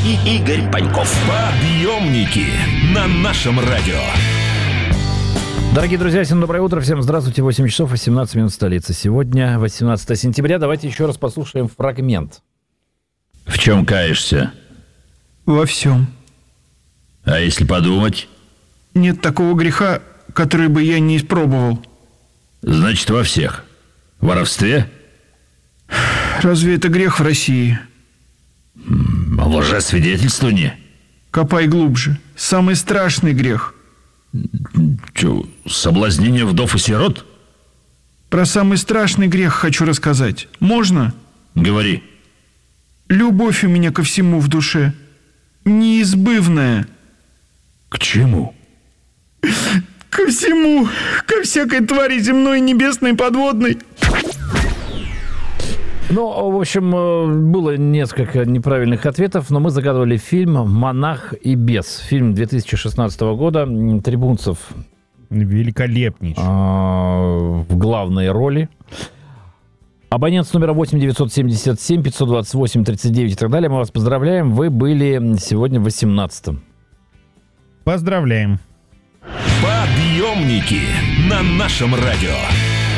и Игорь Паньков. Подъемники на нашем радио. Дорогие друзья, всем доброе утро, всем здравствуйте. 8 часов 18 минут столицы. Сегодня 18 сентября. Давайте еще раз послушаем фрагмент. В чем каешься? Во всем. А если подумать? Нет такого греха, который бы я не испробовал. Значит, во всех. В воровстве? Разве это грех в России? Лжесвидетельствование? Копай глубже. Самый страшный грех. Че, соблазнение вдов и сирот? Про самый страшный грех хочу рассказать. Можно? Говори. Любовь у меня ко всему в душе. Неизбывная. К чему? Ко всему. Ко всякой твари земной, небесной, подводной. Ну, в общем, было несколько неправильных ответов, но мы загадывали фильм «Монах и бес». Фильм 2016 года. Трибунцев великолепнейший. в главной роли. Абонент с номером 8 977 528 39 и так далее. Мы вас поздравляем. Вы были сегодня в 18-м. Поздравляем. Подъемники на нашем радио.